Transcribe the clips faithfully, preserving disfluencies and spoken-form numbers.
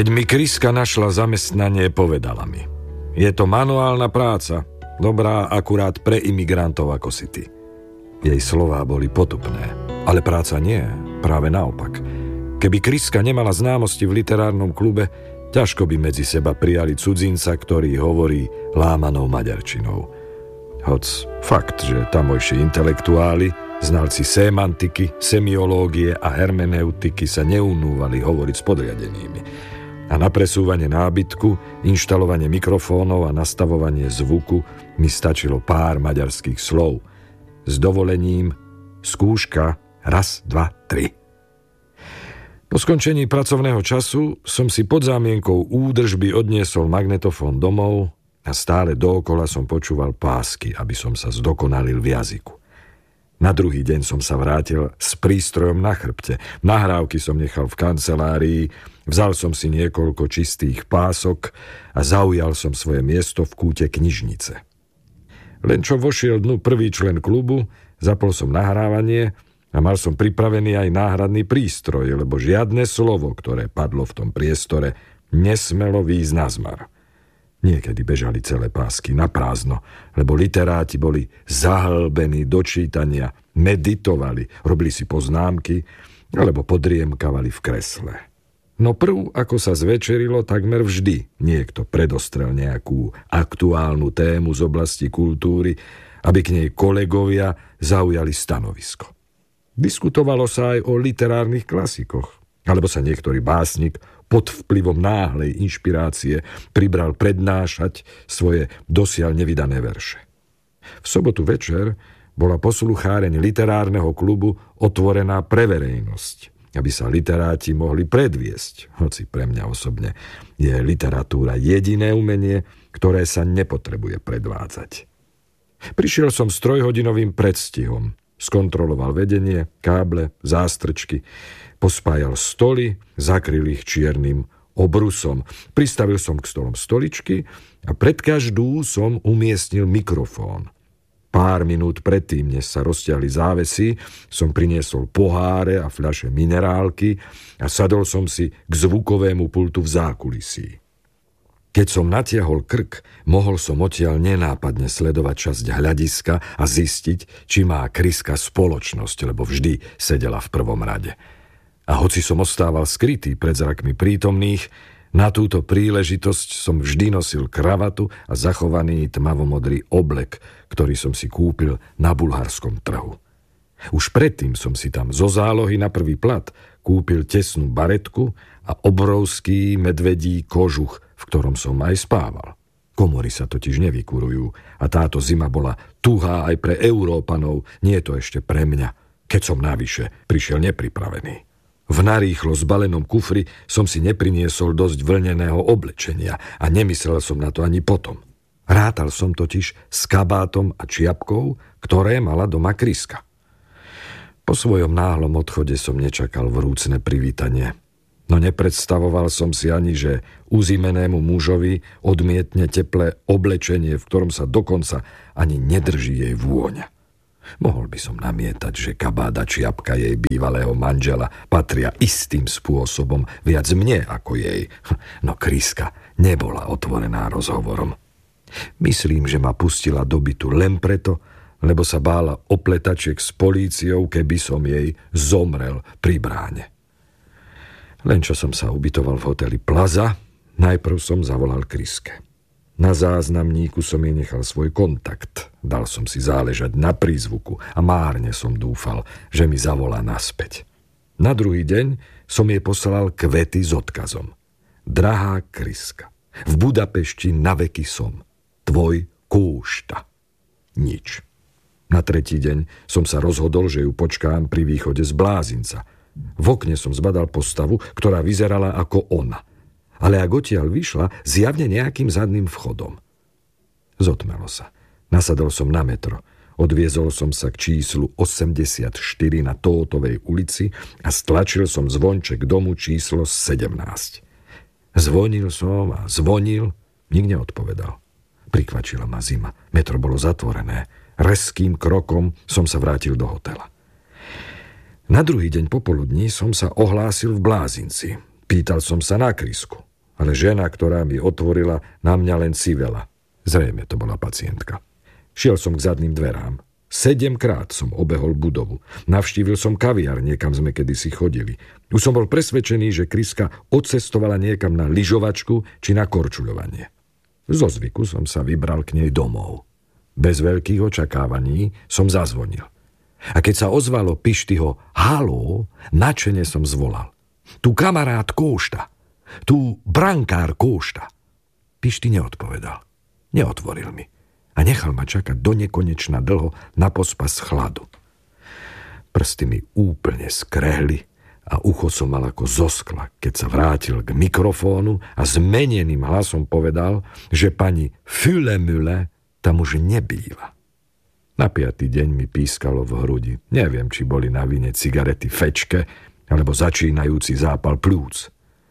Keď mi Kryska našla zamestnanie, povedala mi: je to manuálna práca, dobrá akurát pre imigrantov ako si ty. Jej slová boli potupné, ale práca nie, práve naopak. Keby Kryska nemala známosti v literárnom klube, ťažko by medzi seba prijali cudzinca, ktorý hovorí lámanou maďarčinou. Hoc fakt, že tamojší intelektuáli, znalci semantiky, semiológie a hermeneutiky sa neunúvali hovoriť s podriadenými. A na presúvanie nábytku, inštalovanie mikrofónov a nastavovanie zvuku mi stačilo pár maďarských slov. S dovolením, skúška, raz, dva, tri. Po skončení pracovného času som si pod zámienkou údržby odniesol magnetofón domov a stále dookola som počúval pásky, aby som sa zdokonalil v jazyku. Na druhý deň som sa vrátil s prístrojom na chrbte. Nahrávky som nechal v kancelárii, vzal som si niekoľko čistých pások a zaujal som svoje miesto v kúte knižnice. Len čo vošiel dnu prvý člen klubu, zapol som nahrávanie a mal som pripravený aj náhradný prístroj, lebo žiadne slovo, ktoré padlo v tom priestore, nesmelo výjsť na zmar. Niekedy bežali celé pásky na prázdno, lebo literáti boli zahlbení do čítania, meditovali, robili si poznámky alebo podriemkavali v kresle. No prv, ako sa zvečerilo, takmer vždy niekto predostrel nejakú aktuálnu tému z oblasti kultúry, aby k nej kolegovia zaujali stanovisko. Diskutovalo sa aj o literárnych klasikoch, alebo sa niektorý básnik pod vplyvom náhlej inšpirácie pribral prednášať svoje dosiaľ nevydané verše. V sobotu večer bola poslucháreň literárneho klubu otvorená pre verejnosť, aby sa literáti mohli predviesť, hoci pre mňa osobne je literatúra jediné umenie, ktoré sa nepotrebuje predvádzať. Prišiel som s trojhodinovým predstihom, skontroloval vedenie, káble, zástrčky, pospájal stoly, zakryl ich čiernym obrusom. Pristavil som k stolom stoličky a pred každú som umiestnil mikrofón. Pár minút predtým, než sa rozťahli závesy, som priniesol poháre a fľaše minerálky a sadol som si k zvukovému pultu v zákulisí. Keď som natiahol krk, mohol som odtiaľ nenápadne sledovať časť hľadiska a zistiť, či má Kryska spoločnosť, lebo vždy sedela v prvom rade. A hoci som ostával skrytý pred zrakmi prítomných, na túto príležitosť som vždy nosil kravatu a zachovaný tmavomodrý oblek, ktorý som si kúpil na bulharskom trhu. Už predtým som si tam zo zálohy na prvý plat kúpil tesnú baretku a obrovský medvedí kožuch, v ktorom som aj spával. Komory sa totiž nevykurujú a táto zima bola tuhá aj pre Európanov, nie je to ešte pre mňa, keď som navyše prišiel nepripravený. V narýchlo zbalenom kufri som si nepriniesol dosť vlneného oblečenia a nemyslel som na to ani potom. Rátal som totiž s kabátom a čiapkou, ktoré mala doma Kryska. Po svojom náhlom odchode som nečakal vrúcne privítanie, no nepredstavoval som si ani, že uzimenému mužovi odmietne teplé oblečenie, v ktorom sa dokonca ani nedrží jej vôňa. Mohol by som namietať, že kabát a čiapka jej bývalého manžela patria istým spôsobom viac mne ako jej, no Kryska nebola otvorená rozhovorom. Myslím, že ma pustila do bytu len preto, lebo sa bála opletačiek s políciou, keby som jej zomrel pri bráne. Len čo som sa ubytoval v hoteli Plaza, najprv som zavolal Kryske. Na záznamníku som jej nechal svoj kontakt. Dal som si záležať na prízvuku a márne som dúfal, že mi zavolá naspäť. Na druhý deň som jej poslal kvety s odkazom. Drahá Kryska, v Budapešti naveky som. Tvoj Kúšta. Nič. Na tretí deň som sa rozhodol, že ju počkám pri východe z Blázinca. V okne som zbadal postavu, ktorá vyzerala ako ona. Ale ak odtiaľ vyšla, zjavne nejakým zadným vchodom. Zotmelo sa. Nasadol som na metro. Odviezol som sa k číslu osemdesiatštyri na Tótovej ulici a stlačil som zvonček domu číslo sedemnásť. Zvonil som a zvonil, nik neodpovedal. Prikvačila ma zima. Metro bolo zatvorené. Rezkým krokom som sa vrátil do hotela. Na druhý deň popoludní som sa ohlásil v Blázinci. Pýtal som sa na Krysku. ale žena, ktorá mi otvorila, na mňa len civela. Zrejme to bola pacientka. Šiel som k zadným dverám. Sedemkrát som obehol budovu. Navštívil som kaviár, niekam sme kedysi chodili. Už som bol presvedčený, že Kriska odcestovala niekam na lyžovačku či na korčuľovanie. Zo zvyku som sa vybral k nej domov. Bez veľkých očakávaní som zazvonil. A keď sa ozvalo Pištyho haló, nadšene som zvolal. Tu kamarát Kóšta, tu brankár Kóšta. Pišty neodpovedal. Neotvoril mi. A nechal ma čakať do nekonečna dlho na pospas chladu. Prsty mi úplne skrehli a ucho som mal ako zo skla, keď sa vrátil k mikrofónu a zmeneným hlasom povedal, že pani Fülemülle tam už nebýva. Na piatý deň mi pískalo v hrudi. Neviem, či boli na vine cigarety Fečke alebo začínajúci zápal pľúc.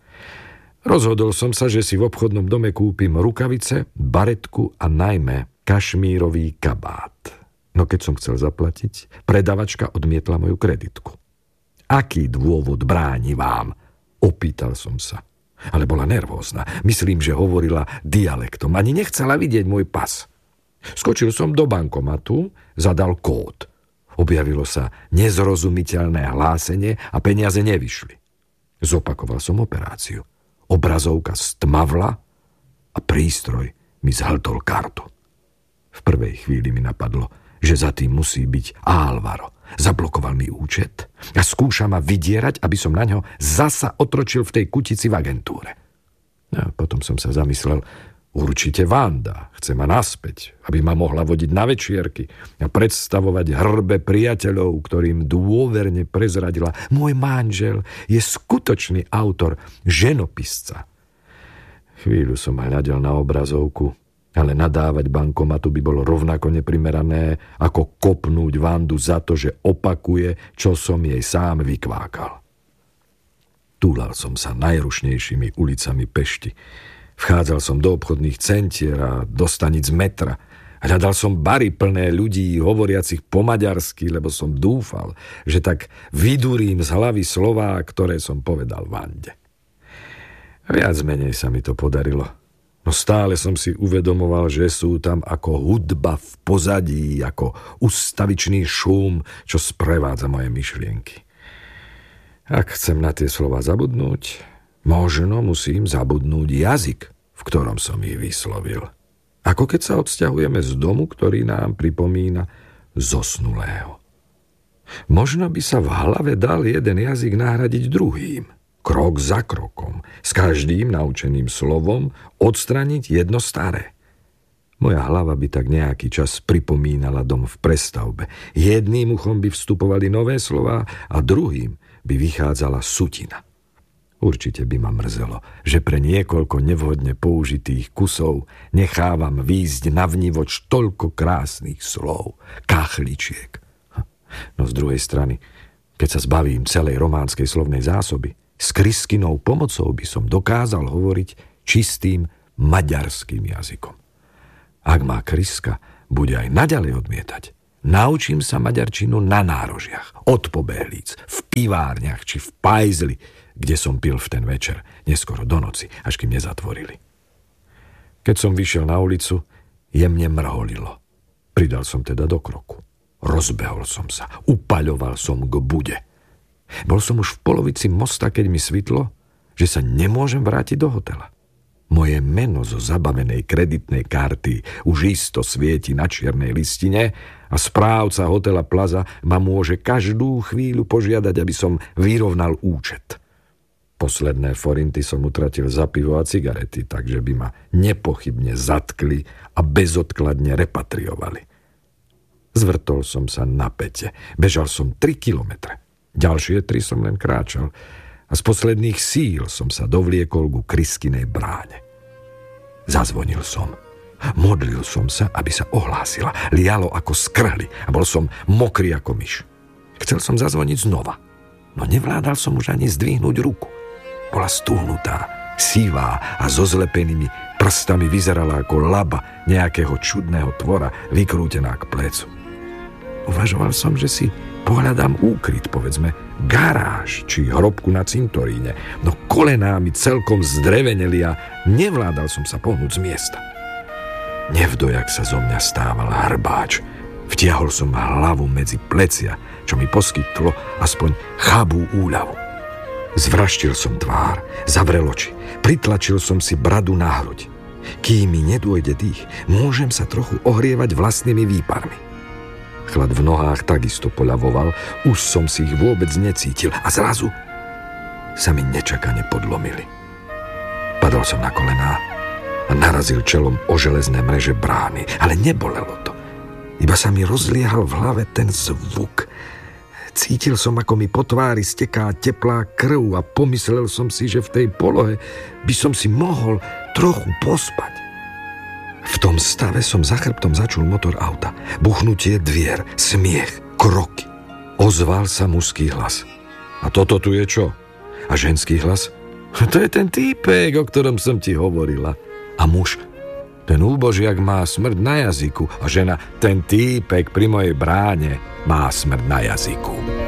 Rozhodol som sa, že si v obchodnom dome kúpim rukavice, baretku a najmä kašmírový kabát. No keď som chcel zaplatiť, predavačka odmietla moju kreditku. Aký dôvod bráni vám? Opýtal som sa. Ale bola nervózna. Myslím, že hovorila dialektom. Ani nechcela vidieť môj pas. Skočil som do bankomatu, zadal kód. Objavilo sa nezrozumiteľné hlásenie a peniaze nevyšli. Zopakoval som operáciu. Obrazovka stmavla a prístroj mi zhltol kartu. V prvej chvíli mi napadlo, že za tým musí byť Álvaro. Zablokoval mi účet a skúša ma vydierať, aby som na ňo zasa otročil v tej kutici v agentúre. A potom som sa zamyslel, určite Vanda chce ma naspäť, aby ma mohla vodiť na večierky a predstavovať hrbe priateľov, ktorým dôverne prezradila: môj manžel je skutočný autor, ženopisca. Chvíľu som hľadel na obrazovku, ale nadávať bankomatu by bolo rovnako neprimerané, ako kopnúť Vandu za to, že opakuje, čo som jej sám vykvákal. Túlal som sa najrušnejšími ulicami Pešti. Vchádzal som do obchodných centier a do staníc metra. Hľadal som bary plné ľudí, hovoriacich po maďarsky, lebo som dúfal, že tak vydurím z hlavy slová, ktoré som povedal Vande. Viac menej sa mi to podarilo. No stále som si uvedomoval, že sú tam ako hudba v pozadí, ako ustavičný šum, čo sprevádza moje myšlienky. Ak chcem na tie slova zabudnúť, možno musím zabudnúť jazyk, v ktorom som ich vyslovil. Ako keď sa odsťahujeme z domu, ktorý nám pripomína zosnulého. Možno by sa v hlave dal jeden jazyk nahradiť druhým. Krok za krokom, s každým naučeným slovom odstraniť jedno staré. Moja hlava by tak nejaký čas pripomínala dom v prestavbe. Jedným uchom by vstupovali nové slová a druhým by vychádzala sutina. Určite by ma mrzelo, že pre niekoľko nevhodne použitých kusov nechávam výjsť na vnívoč toľko krásnych slov, kachličiek. No z druhej strany, keď sa zbavím celej románskej slovnej zásoby, s Kriskinou pomocou by som dokázal hovoriť čistým maďarským jazykom. Ak má Kriska bude aj naďalej odmietať, naučím sa maďarčinu na nárožiach, od pobehlíc, v pivárniach či v pajzli, kde som pil v ten večer, neskoro do noci, až kým nezatvorili. Keď som vyšiel na ulicu, jemne mrholilo. Pridal som teda do kroku. Rozbehol som sa, upaľoval som k bude. Bol som už v polovici mosta, keď mi svitlo, že sa nemôžem vrátiť do hotela. Moje meno zo zabavenej kreditnej karty už isto svieti na čiernej listine a správca hotela Plaza ma môže každú chvíľu požiadať, aby som vyrovnal účet. Posledné forinty som utratil za pivo a cigarety, takže by ma nepochybne zatkli a bezodkladne repatriovali. Zvrtol som sa na päte. Bežal som tri kilometre. Ďalšie tri som len kráčal a z posledných síl som sa dovliekol ku Kriskinej bráne. Zazvonil som. Modlil som sa, aby sa ohlásila. Lialo ako z krhly a bol som mokrý ako myš. Chcel som zazvoniť znova, no nevládal som už ani zdvihnúť ruku. Bola stúhnutá, sivá a so zlepenými prstami vyzerala ako laba nejakého čudného tvora vykrútená k plecu. Uvažoval som, že si pohľadám úkryt, povedzme, garáž či hrobku na cintoríne, no kolená mi celkom zdreveneli a nevládal som sa pohnúť z miesta. Nevdojak sa zo mňa stával hrbáč. Vtiahol som hlavu medzi plecia, čo mi poskytlo aspoň chabú úľavu. Zvraštil som tvár, zavrel oči, pritlačil som si bradu na hruď. Kým mi nedôjde dých, môžem sa trochu ohrievať vlastnými výparmi. Chlad v nohách takisto poľavoval, už som si ich vôbec necítil a zrazu sa mi nečakane podlomili. Padol som na kolená a narazil čelom o železné mreže brány, ale nebolelo to. Iba sa mi rozliehal v hlave ten zvuk. Cítil som, ako mi po tvári steká teplá krv a pomyslel som si, že v tej polohe by som si mohol trochu pospať. V tom stave som za chrbtom začul motor auta. Buchnutie dvier, smiech, kroky. Ozval sa mužský hlas. A toto tu je čo? A ženský hlas? To je ten týpek, o ktorom som ti hovorila. A muž? Ten úbožiak má smrť na jazyku. A žena? Ten týpek pri mojej bráne má smrť na jazyku.